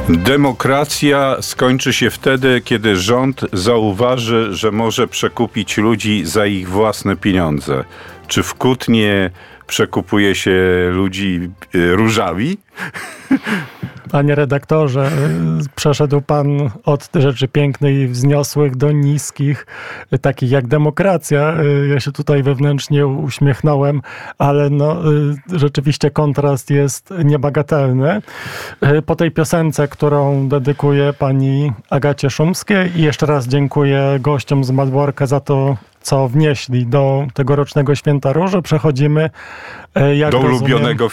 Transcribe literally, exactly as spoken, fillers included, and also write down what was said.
Demokracja skończy się wtedy, kiedy rząd zauważy, że może przekupić ludzi za ich własne pieniądze. Czy w Kutnie przekupuje się ludzi różami? Panie redaktorze, przeszedł pan od rzeczy pięknych i wzniosłych do niskich, takich jak demokracja. Ja się tutaj wewnętrznie uśmiechnąłem, ale no, rzeczywiście kontrast jest niebagatelny. Po tej piosence, którą dedykuję pani Agacie Szumskiej i jeszcze raz dziękuję gościom z Malborka za to, co wnieśli do tegorocznego Święta Róży, przechodzimy jak do rozumiem, ulubionego